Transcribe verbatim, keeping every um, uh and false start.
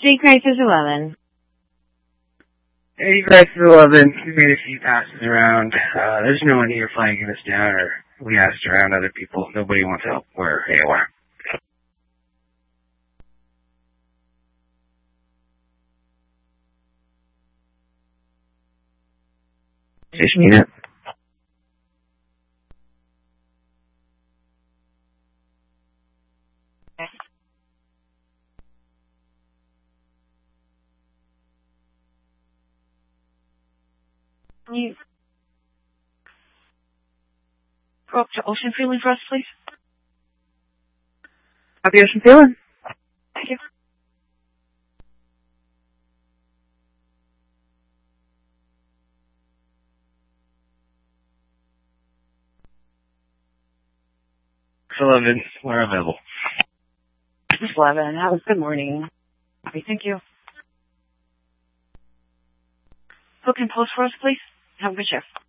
Street Crisis eleven. Hey, Crisis eleven. We made a few passes around. Uh, there's no one here flagging us down, or we asked around other people. Nobody wants help. We're A O R. Station unit. Can you go up to Ocean Feeling for us, please? Copy, Ocean Feeling. Thank you. eleven, we're available. eleven, have a good morning. Copy, thank you. Book and post for us, please. Have a good shift.